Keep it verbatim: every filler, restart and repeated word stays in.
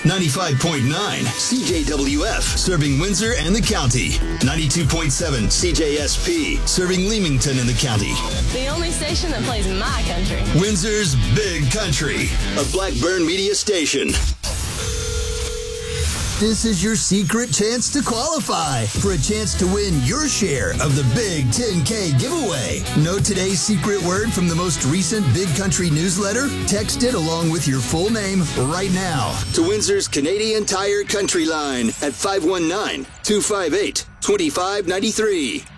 ninety-five point nine C J W F, serving Windsor and the county. ninety-two point seven C J S P, serving Leamington and the county. The only station that plays my country. Windsor's Big Country, a Blackburn media station. This is your secret chance to qualify for a chance to win your share of the Big ten K giveaway. Know today's secret word from the most recent Big Country newsletter? Text it along with your full name right now to Windsor's Canadian Tire Country line at five one nine, two five eight, two five nine three.